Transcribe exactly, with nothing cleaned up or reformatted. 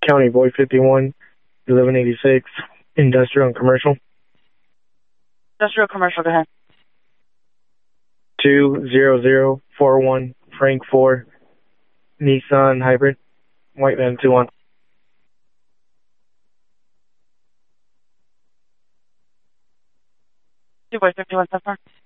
County Boy fifty-one, eleven eighty-six, industrial and commercial. Industrial commercial, go ahead. two zero zero four one Frank four, Nissan hybrid, white van two one. Two Boy fifty-one so far.